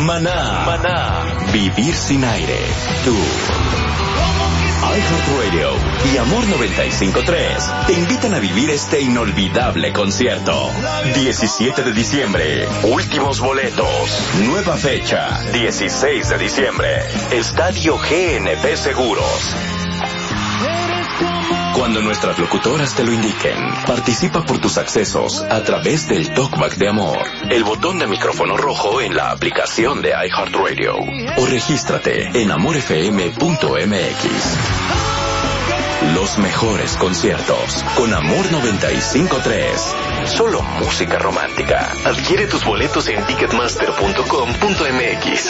Maná. Vivir sin aire. iHeartRadio y Amor 95.3 te invitan a vivir este inolvidable concierto. 17 de diciembre, últimos boletos. Nueva fecha, 16 de diciembre. Estadio GNP Seguros. Cuando nuestras locutoras te lo indiquen, participa por tus accesos a través del Talkback de Amor, el botón de micrófono rojo en la aplicación de iHeartRadio, o regístrate en amorfm.mx. Los mejores conciertos con Amor 95.3. Solo música romántica. Adquiere tus boletos en ticketmaster.com.mx.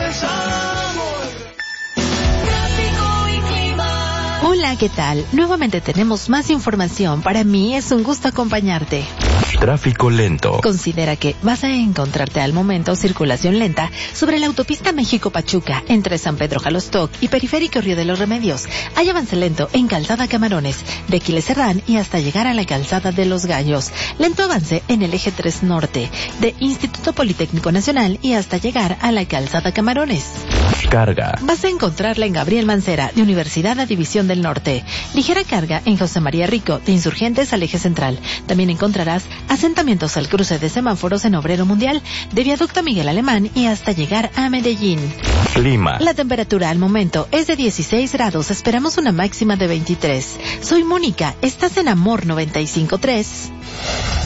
Hola, ¿qué tal? Nuevamente tenemos más información. Para mí es un gusto acompañarte. Tráfico lento. Considera que vas a encontrarte al momento circulación lenta sobre la autopista México-Pachuca, entre San Pedro Jalostoc y Periférico Río de los Remedios. Hay avance lento en Calzada Camarones, de Quiles Serrán y hasta llegar a la Calzada de los Gallos. Lento avance en el eje 3 Norte, de Instituto Politécnico Nacional y hasta llegar a la Calzada Camarones. Carga. Vas a encontrarla en Gabriel Mancera, de Universidad a División del Norte. Ligera carga en José María Rico, de Insurgentes al eje central. También encontrarás asentamientos al cruce de semáforos en Obrero Mundial, de Viaducto Miguel Alemán y hasta llegar a Medellín. Clima. La temperatura al momento es de 16 grados. Esperamos una máxima de 23. Soy Mónica. Estás en Amor 95.3.